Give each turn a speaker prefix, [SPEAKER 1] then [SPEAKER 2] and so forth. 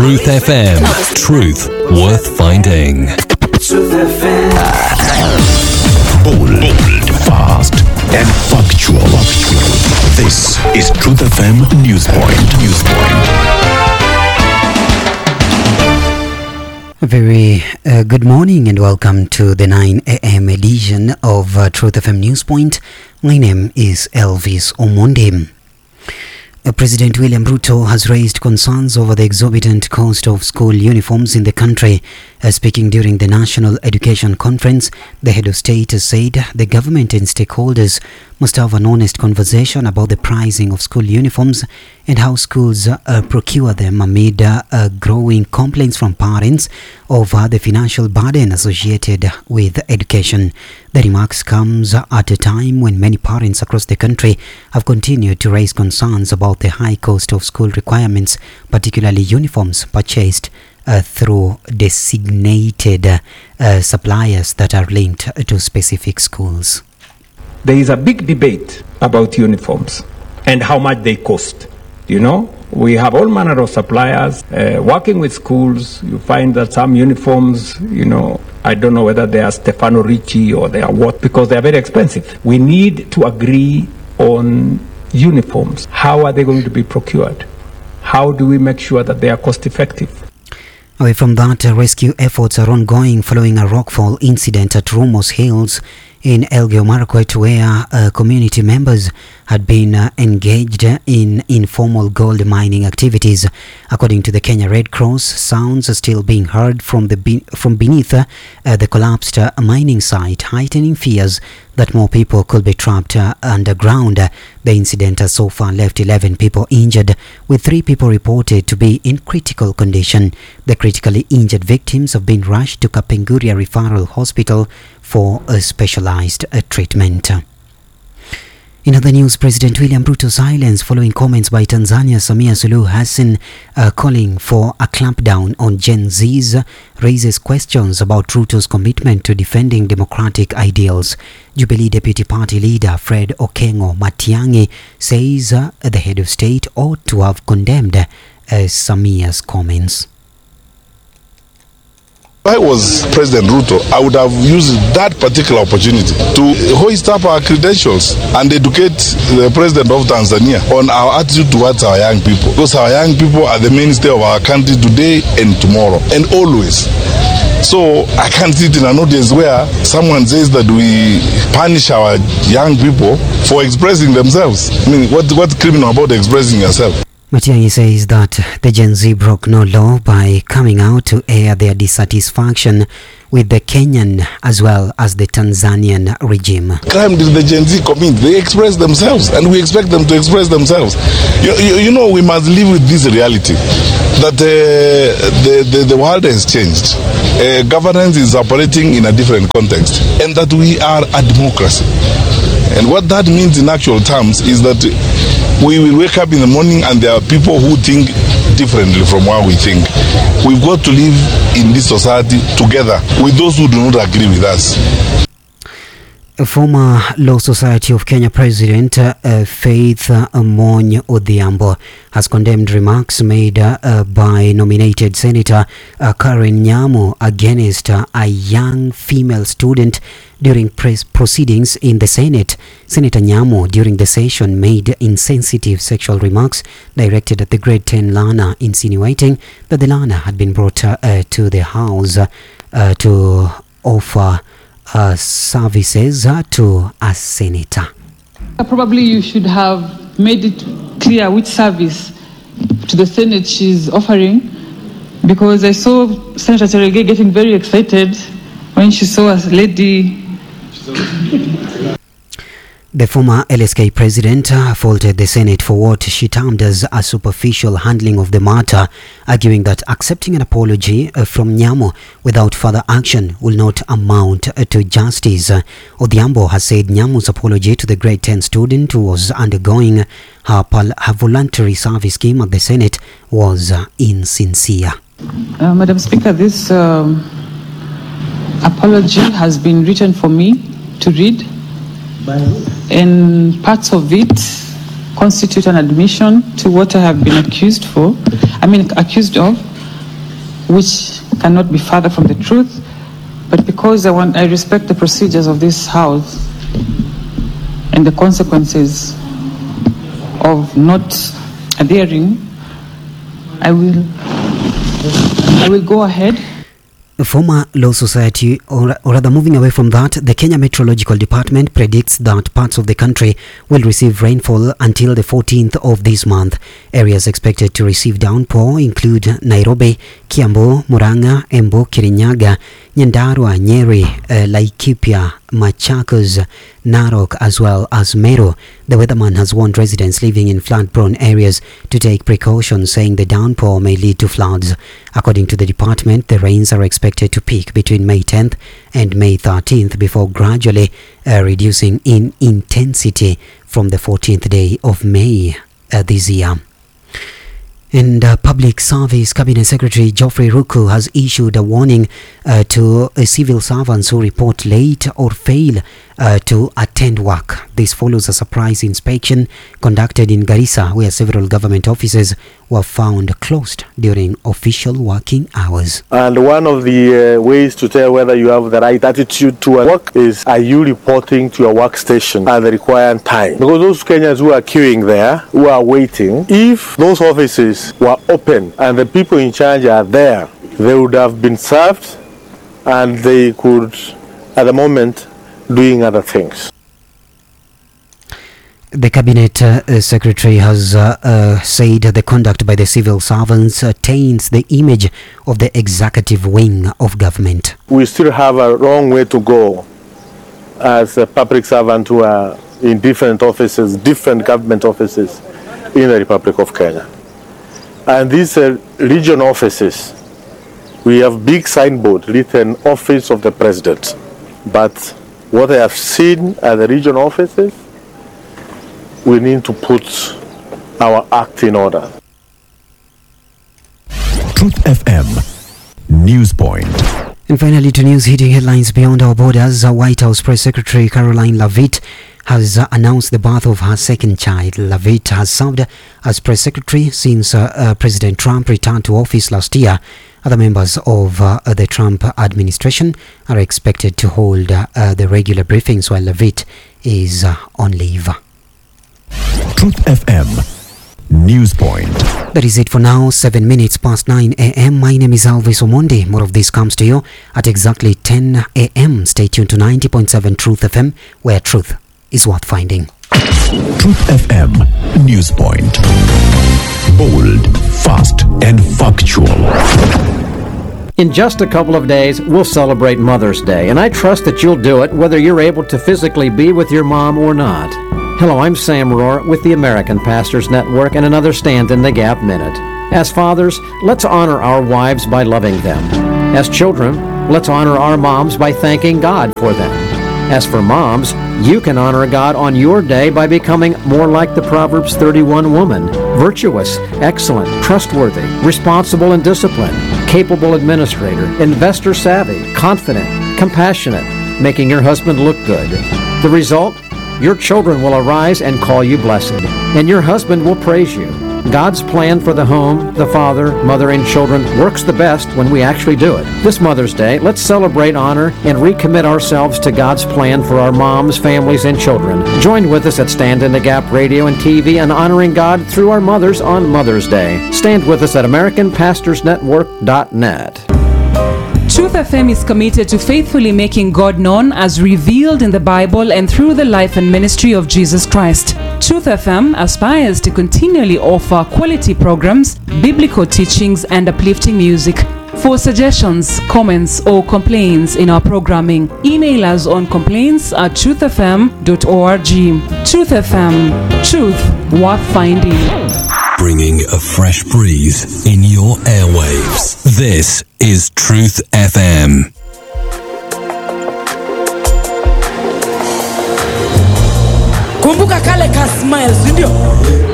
[SPEAKER 1] Truth FM. Truth worth finding.
[SPEAKER 2] Truth FM.
[SPEAKER 3] Bold, fast, and factual. This is Truth FM Newspoint.
[SPEAKER 4] A very good morning and welcome to the 9 a.m. edition of Truth FM Newspoint. My name is Elvis Omonde. President William Ruto has raised concerns over the exorbitant cost of school uniforms in the country. Speaking during the National Education Conference, the head of state has said the government and stakeholders must have an honest conversation about the pricing of school uniforms and how schools procure them amid growing complaints from parents over the financial burden associated with education. The remarks comes at a time when many parents across the country have continued to raise concerns about the high cost of school requirements, particularly uniforms purchased through designated suppliers that are linked to specific schools.
[SPEAKER 5] There is a big debate about uniforms and how much they cost. You know, we have all manner of suppliers working with schools. You find that some uniforms, I don't know whether they are Stefano Ricci or they are what, because they are very expensive. We need to agree on uniforms. How are they going to be procured? How do we make sure that they are cost effective?
[SPEAKER 4] Away from that, rescue efforts are ongoing following a rockfall incident at Rumors Hills in Elgeyo Marakwet, where community members had been engaged in informal gold mining activities. According to the Kenya Red Cross, sounds are still being heard from beneath the collapsed mining site, heightening fears that more people could be trapped underground. The incident has so far left 11 people injured, with 3 people reported to be in critical condition. The critically injured victims have been rushed to Kapenguria Referral Hospital for a specialized treatment. In other news, President William Ruto's silence following comments by Tanzania Samia Suluhu Hassan calling for a clampdown on Gen Zs raises questions about Ruto's commitment to defending democratic ideals. Jubilee Deputy Party Leader Fred Okengo Matiang'i says the head of state ought to have condemned Samia's comments.
[SPEAKER 6] If I was President Ruto, I would have used that particular opportunity to hoist up our credentials and educate the President of Tanzania on our attitude towards our young people. Because our young people are the mainstay of our country today and tomorrow and always. So I can't sit in an audience where someone says that we punish our young people for expressing themselves. I mean, what's criminal about expressing yourself?
[SPEAKER 4] Matiang'i says that the Gen Z broke no law by coming out to air their dissatisfaction with the Kenyan as well as the Tanzanian regime.
[SPEAKER 6] Crime did the Gen Z commit? They express themselves and we expect them to express themselves. You know, we must live with this reality that the world has changed. Governance is operating in a different context and that we are a democracy. And what that means in actual terms is that we will wake up in the morning and there are people who think differently from what we think. We've got to live in this society together with those who do not agree with us.
[SPEAKER 4] A former Law Society of Kenya President Faith Amony Odhiambo has condemned remarks made by nominated Senator Karen Nyamu against a young female student during proceedings in the Senate. Senator Nyamu during the session made insensitive sexual remarks directed at the grade 10 learner, insinuating that the learner had been brought to the house to offer services to a senator.
[SPEAKER 7] Probably you should have made it clear which service to the Senate she's offering, because I saw Senator Cherargei getting very excited when she saw a lady.
[SPEAKER 4] The former LSK president faulted the Senate for what she termed as a superficial handling of the matter, arguing that accepting an apology from Nyamu without further action will not amount to justice. Odhiambo has said Nyamu's apology to the grade 10 student who was undergoing her voluntary service scheme at the Senate was insincere.
[SPEAKER 7] Madam Speaker, this apology has been written for me to read. And parts of it constitute an admission to what I have been accused of. which cannot be further from the truth. But because I respect the procedures of this House and the consequences of not adhering, I will go ahead.
[SPEAKER 4] Former Law Society, or rather moving away from that, the Kenya Meteorological Department predicts that parts of the country will receive rainfall until the 14th of this month. Areas expected to receive downpour include Nairobi, Kiambu, Murang'a, Embu, Kirinyaga, Nyandarua, Nyeri, Laikipia, Machakos, Narok, as well as Meru. The weatherman has warned residents living in flood-prone areas to take precautions, saying the downpour may lead to floods. According to the department, the rains are expected to peak between May 10th and May 13th before gradually reducing in intensity from the 14th day of May this year. And Public Service Cabinet Secretary Geoffrey Ruku has issued a warning to civil servants who report late or fail to attend work. This follows a surprise inspection conducted in Garissa, where several government offices were found closed during official working hours.
[SPEAKER 2] And one of the ways to tell whether you have the right attitude to work is, are you reporting to your workstation at the required time? Because those Kenyans who are queuing there, who are waiting, if those offices were open and the people in charge are there, they would have been served and they could, at the moment, doing other things.
[SPEAKER 4] The Cabinet Secretary has said the conduct by the civil servants taints the image of the executive wing of government.
[SPEAKER 2] We still have a long way to go as a public servant who are in different offices, different government offices in the Republic of Kenya. And these region offices, we have big signboard written Office of the President. But what I have seen at the region offices, we need to put our act in order.
[SPEAKER 3] Truth FM News Point.
[SPEAKER 4] And finally, to news hitting headlines beyond our borders, White House Press Secretary Caroline Leavitt has announced the birth of her second child. Leavitt has served as press secretary since President Trump returned to office last year. Other members of the Trump administration are expected to hold the regular briefings while Leavitt is on leave.
[SPEAKER 3] Truth FM News Point.
[SPEAKER 4] That is it for now. 7 minutes past 9 a.m. My name is Alvis Omondi. More of this comes to you at exactly 10 a.m. Stay tuned to 90.7 Truth FM, where truth is worth finding.
[SPEAKER 3] Truth FM News Point. Bold, fast, and factual.
[SPEAKER 8] In just a couple of days, we'll celebrate Mother's Day, and I trust that you'll do it whether you're able to physically be with your mom or not. Hello, I'm Sam Rohr with the American Pastors Network and another Stand in the Gap Minute. As fathers, let's honor our wives by loving them. As children, let's honor our moms by thanking God for them. As for moms, you can honor God on your day by becoming more like the Proverbs 31 woman: virtuous, excellent, trustworthy, responsible and disciplined, capable administrator, investor savvy, confident, compassionate, making your husband look good. The result? Your children will arise and call you blessed, and your husband will praise you. God's plan for the home, the father, mother, and children works the best when we actually do it. This Mother's Day, let's celebrate, honor, and recommit ourselves to God's plan for our moms, families, and children. Join with us at Stand in the Gap Radio and TV and honoring God through our mothers on Mother's Day. Stand with us at AmericanPastorsNetwork.net.
[SPEAKER 9] Truth FM is committed to faithfully making God known as revealed in the Bible and through the life and ministry of Jesus Christ. Truth FM aspires to continually offer quality programs, biblical teachings, and uplifting music. For suggestions, comments, or complaints in our programming, email us on complaints@truthfm.org. Truth FM, truth worth finding.
[SPEAKER 1] Bringing a fresh breeze in your airwaves. This is Truth FM.
[SPEAKER 10] Kumbuka kale ka smile, sindio?